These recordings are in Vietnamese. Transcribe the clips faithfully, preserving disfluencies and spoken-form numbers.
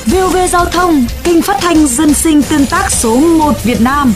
vê o vê Giao thông, kênh phát thanh dân sinh tương tác số một Việt Nam.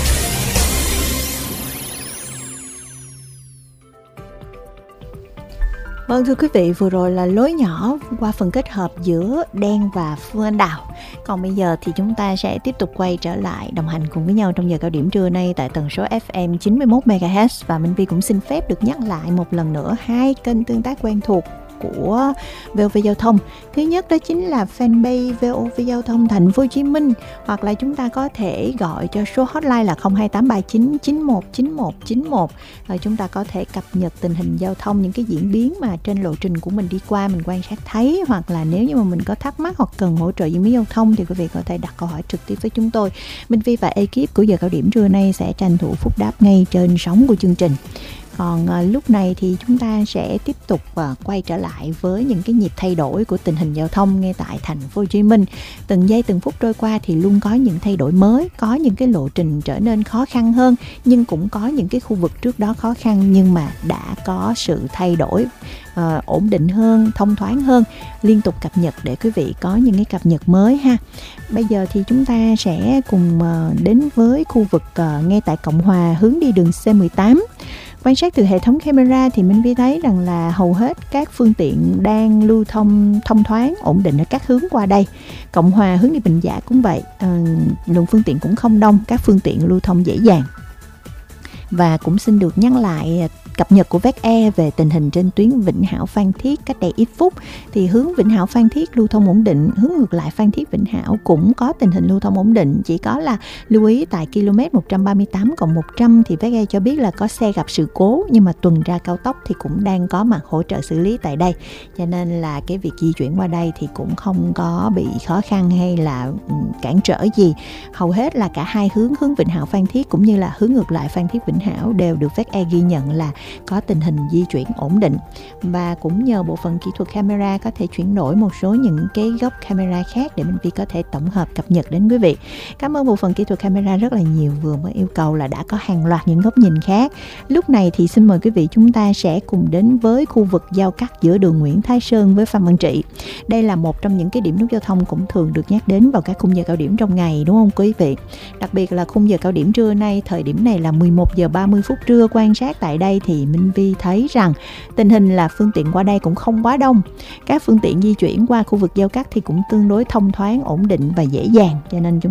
Vâng thưa quý vị, vừa rồi là lối nhỏ qua phần kết hợp giữa Đen và Phương Anh Đào. Còn bây giờ thì chúng ta sẽ tiếp tục quay trở lại đồng hành cùng với nhau trong giờ cao điểm trưa nay tại tần số ép em chín mươi mốt mê ga héc. Và Minh Vi cũng xin phép được nhắc lại một lần nữa hai kênh tương tác quen thuộc của vê o vê Giao thông. Thứ nhất đó chính là fanpage vê o vê Giao thông Thành phố Hồ Chí Minh, hoặc là chúng ta có thể gọi cho số hotline là không hai tám ba chín chín một chín một chín một. Rồi chúng ta có thể cập nhật tình hình giao thông, những cái diễn biến mà trên lộ trình của mình đi qua mình quan sát thấy, hoặc là nếu như mà mình có thắc mắc hoặc cần hỗ trợ diễn biến giao thông thì quý vị có thể đặt câu hỏi trực tiếp với chúng tôi. Minh Vi và ekip của giờ cao điểm trưa nay sẽ tranh thủ phúc đáp ngay trên sóng của chương trình. Còn à, lúc này thì chúng ta sẽ tiếp tục à, quay trở lại với những cái nhịp thay đổi của tình hình giao thông ngay tại thành phố Hồ Chí Minh. Từng giây từng phút trôi qua thì luôn có những thay đổi mới, có những cái lộ trình trở nên khó khăn hơn, nhưng cũng có những cái khu vực trước đó khó khăn nhưng mà đã có sự thay đổi à, ổn định hơn, thông thoáng hơn, liên tục cập nhật để quý vị có những cái cập nhật mới ha. Bây giờ thì chúng ta sẽ cùng à, đến với khu vực à, ngay tại Cộng Hòa hướng đi đường xê mười tám. Quan sát từ hệ thống camera thì Minh Vi thấy rằng là hầu hết các phương tiện đang lưu thông thông thoáng, ổn định ở các hướng qua đây. Cộng Hòa hướng đi Bình Dạ cũng vậy, à, lượng phương tiện cũng không đông, các phương tiện lưu thông dễ dàng. Và cũng xin được nhắc lại cập nhật của vê e xê e về tình hình trên tuyến Vĩnh Hảo Phan Thiết cách đây ít phút. Thì hướng Vĩnh Hảo Phan Thiết lưu thông ổn định, hướng ngược lại Phan Thiết Vĩnh Hảo cũng có tình hình lưu thông ổn định, chỉ có là lưu ý tại km một trăm ba mươi tám cộng một trăm thì vê e xê e cho biết là có xe gặp sự cố, nhưng mà tuần tra cao tốc thì cũng đang có mặt hỗ trợ xử lý tại đây, cho nên là cái việc di chuyển qua đây thì cũng không có bị khó khăn hay là cản trở gì. Hầu hết là cả hai hướng, hướng Vĩnh Hảo Phan Thiết cũng như là hướng ngược lại Phan Thiết Vĩnh Hảo đều được vê e xê e ghi nhận là có tình hình di chuyển ổn định. Và cũng nhờ bộ phận kỹ thuật camera có thể chuyển đổi một số những cái góc camera khác để Minh Vi có thể tổng hợp cập nhật đến quý vị. Cảm ơn bộ phận kỹ thuật camera rất là nhiều, vừa mới yêu cầu là đã có hàng loạt những góc nhìn khác. Lúc này thì xin mời quý vị chúng ta sẽ cùng đến với khu vực giao cắt giữa đường Nguyễn Thái Sơn với Phan Văn Trị. Đây là một trong những cái điểm nút giao thông cũng thường được nhắc đến vào các khung giờ cao điểm trong ngày, đúng không quý vị? Đặc biệt là khung giờ cao điểm trưa nay, thời điểm này là mười một giờ ba mươi phút trưa, quan sát tại đây thì Minh Vi thấy rằng tình hình là phương tiện qua đây cũng không quá đông. Các phương tiện di chuyển qua khu vực giao cắt thì cũng tương đối thông thoáng, ổn định và dễ dàng, cho nên chúng